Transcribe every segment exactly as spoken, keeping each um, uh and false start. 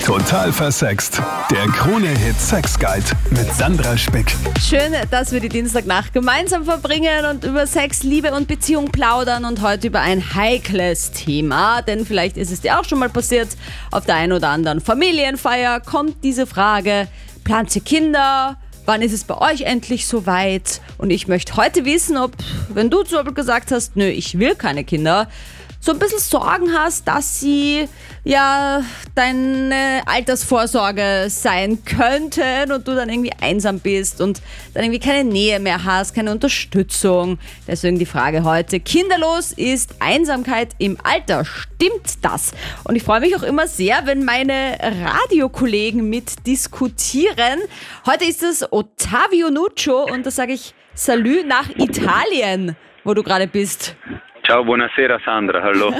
Total versext. Der Krone-Hit Sex Guide mit Sandra Spick. Schön, dass wir die Dienstagnacht gemeinsam verbringen und über Sex, Liebe und Beziehung plaudern und heute über ein heikles Thema. Denn vielleicht ist es dir auch schon mal passiert, auf der einen oder anderen Familienfeier kommt diese Frage, plant ihr Kinder? Wann ist es bei euch endlich soweit? Und ich möchte heute wissen, ob, wenn du zum Beispiel gesagt hast, nö, ich will keine Kinder, so ein bisschen Sorgen hast, dass sie ja deine Altersvorsorge sein könnten und du dann irgendwie einsam bist und dann irgendwie keine Nähe mehr hast, keine Unterstützung. Deswegen die Frage heute, kinderlos ist Einsamkeit im Alter. Stimmt das? Und ich freue mich auch immer sehr, wenn meine Radiokollegen mitdiskutieren. Heute ist es Ottavio Nuccio und da sage ich Salü nach Italien, wo du gerade bist. Ciao, buonasera Sandra, hallo.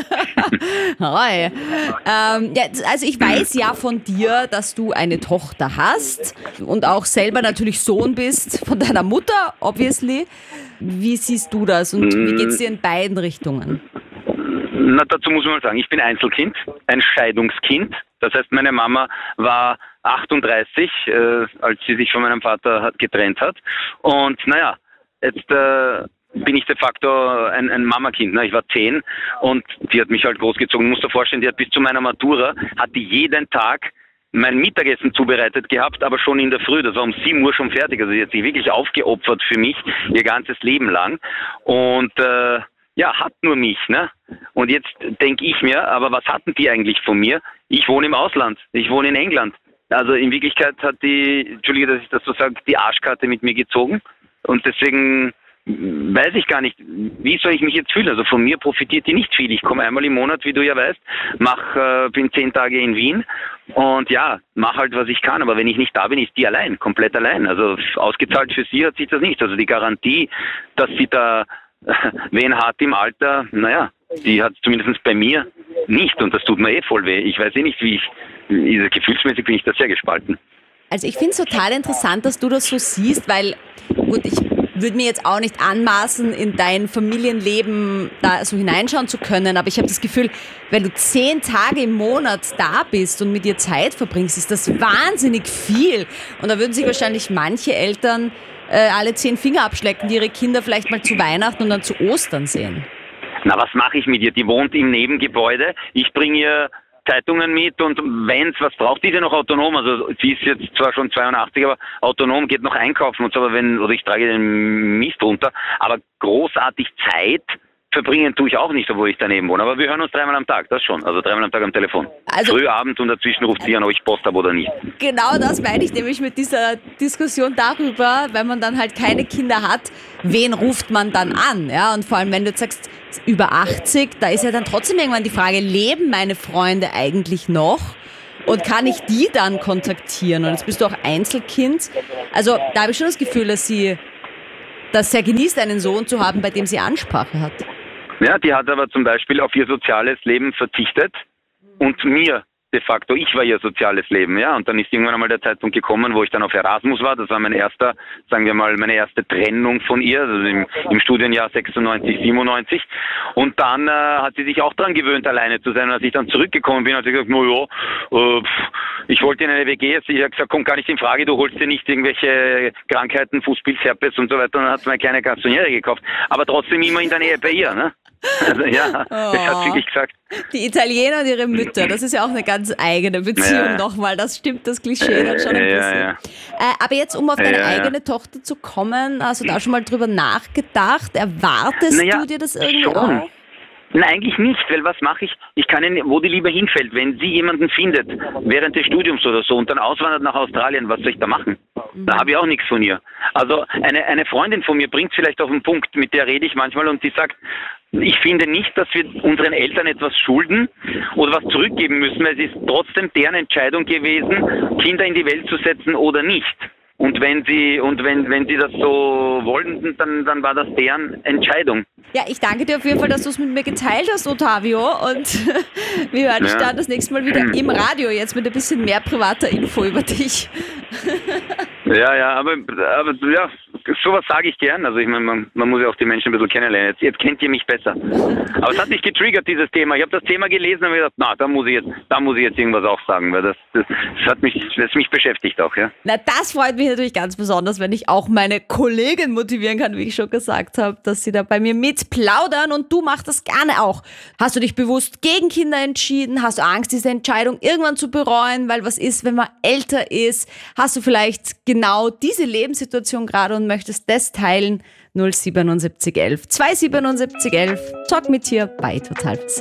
Hi. Ähm, ja, also ich weiß ja von dir, dass du eine Tochter hast und auch selber natürlich Sohn bist von deiner Mutter, obviously. Wie siehst du das und wie geht's dir in beiden Richtungen? Na, dazu muss man mal sagen, ich bin Einzelkind, ein Scheidungskind. Das heißt, meine Mama war achtunddreißig, äh, als sie sich von meinem Vater hat, getrennt hat. Und naja, jetzt... Äh, bin ich de facto ein, ein Mamakind. Ne? Ich war zehn und die hat mich halt großgezogen. Du musst dir vorstellen, die hat bis zu meiner Matura, hat die jeden Tag mein Mittagessen zubereitet gehabt, aber schon in der Früh. Das war um sieben Uhr schon fertig. Also sie hat sich wirklich aufgeopfert für mich, ihr ganzes Leben lang. Und äh, ja, hat nur mich. Ne? Und jetzt denke ich mir, aber was hatten die eigentlich von mir? Ich wohne im Ausland. Ich wohne in England. Also in Wirklichkeit hat die, Entschuldige, dass ich das so sage, die Arschkarte mit mir gezogen. Und deswegen... weiß ich gar nicht, wie soll ich mich jetzt fühlen? Also von mir profitiert die nicht viel. Ich komme einmal im Monat, wie du ja weißt, mach, äh, bin zehn Tage in Wien und ja, mache halt, was ich kann. Aber wenn ich nicht da bin, ist die allein, komplett allein. Also ausgezahlt für sie hat sich das nicht. Also die Garantie, dass sie da äh, wen hat im Alter, naja, die hat zumindest bei mir nicht und das tut mir eh voll weh. Ich weiß eh nicht, wie ich, wie, gefühlsmäßig bin ich da sehr gespalten. Also ich finde es total interessant, dass du das so siehst, weil, gut, ich würde mir jetzt auch nicht anmaßen, in dein Familienleben da so hineinschauen zu können, aber ich habe das Gefühl, wenn du zehn Tage im Monat da bist und mit ihr Zeit verbringst, ist das wahnsinnig viel. Und da würden sich wahrscheinlich manche Eltern äh, alle zehn Finger abschlecken, die ihre Kinder vielleicht mal zu Weihnachten und dann zu Ostern sehen. Na, was mache ich mit ihr? Die wohnt im Nebengebäude. Ich bringe ihr Zeitungen mit und wenn es was braucht, die ist ja noch autonom, also sie ist jetzt zwar schon zweiundachtzig, aber autonom, geht noch einkaufen und so, aber wenn, oder ich trage den Mist runter, aber großartig Zeit verbringen tue ich auch nicht, obwohl ich daneben wohne, aber wir hören uns dreimal am Tag, das schon, also dreimal am Tag am Telefon. Also, früh, Abend und dazwischen ruft sie an, ob ich Post habe oder nicht. Genau das meine ich nämlich mit dieser Diskussion darüber, wenn man dann halt keine Kinder hat, wen ruft man dann an, ja, und vor allem, wenn du jetzt sagst, über achtzig, da ist ja dann trotzdem irgendwann die Frage, leben meine Freunde eigentlich noch? Und kann ich die dann kontaktieren? Und jetzt bist du auch Einzelkind. Also da habe ich schon das Gefühl, dass sie das sehr genießt, einen Sohn zu haben, bei dem sie Ansprache hat. Ja, die hat aber zum Beispiel auf ihr soziales Leben verzichtet und mir de facto, ich war ihr soziales Leben, ja, und dann ist irgendwann einmal der Zeitpunkt gekommen, wo ich dann auf Erasmus war, das war mein erster, sagen wir mal, meine erste Trennung von ihr, also im, im Studienjahr sechsundneunzig, siebenundneunzig, und dann äh, hat sie sich auch daran gewöhnt, alleine zu sein, und als ich dann zurückgekommen bin, hat sie gesagt, no ja, äh, ich wollte in eine W G, ich habe gesagt, komm gar nicht in Frage, du holst dir nicht irgendwelche Krankheiten, Fußpilz, Herpes und so weiter, und dann hat sie mir eine kleine Garçonniere gekauft, aber trotzdem immer in der Nähe bei ihr, ne? Also ja, oh. Das hat sie wirklich gesagt. Die Italiener und ihre Mütter, das ist ja auch eine ganz eigene Beziehung ja. Nochmal, das stimmt, das Klischee dann schon ein bisschen. Ja, ja. Äh, aber jetzt, um auf deine ja, eigene ja. Tochter zu kommen, hast du da schon mal drüber nachgedacht? Erwartest naja, du dir das irgendwie schon. Auch? Nein, eigentlich nicht, weil was mache ich? Ich kann Ihnen, wo die lieber hinfällt, wenn sie jemanden findet, während des Studiums oder so und dann auswandert nach Australien, was soll ich da machen? Mhm. Da habe ich auch nichts von ihr. Also eine, eine Freundin von mir bringt es vielleicht auf den Punkt, mit der rede ich manchmal und die sagt, ich finde nicht, dass wir unseren Eltern etwas schulden oder was zurückgeben müssen, weil es ist trotzdem deren Entscheidung gewesen, Kinder in die Welt zu setzen oder nicht. Und wenn sie und wenn wenn sie das so wollten, dann dann war das deren Entscheidung. Ja, ich danke dir auf jeden Fall, dass du es mit mir geteilt hast, Ottavio. Und wir hören dich ja. dann das nächste Mal wieder im Radio, jetzt mit ein bisschen mehr privater Info über dich. Ja, ja, aber, aber ja, sowas sage ich gern. Also ich meine, man, man muss ja auch die Menschen ein bisschen kennenlernen. Jetzt, jetzt kennt ihr mich besser. Aber es hat mich getriggert, dieses Thema. Ich habe das Thema gelesen und habe gedacht, na, da muss ich jetzt, da muss ich jetzt irgendwas auch sagen, weil das, das, das hat mich, das mich beschäftigt auch, ja. Na, das freut mich natürlich ganz besonders, wenn ich auch meine Kollegin motivieren kann, wie ich schon gesagt habe, dass sie da bei mir mitplaudern und du machst das gerne auch. Hast du dich bewusst gegen Kinder entschieden? Hast du Angst, diese Entscheidung irgendwann zu bereuen? Weil was ist, wenn man älter ist? Hast du vielleicht genau diese Lebenssituation gerade und möchtest das teilen? null sieben sieben eins eins zwei sieben sieben eins eins. Talk mit dir bei Total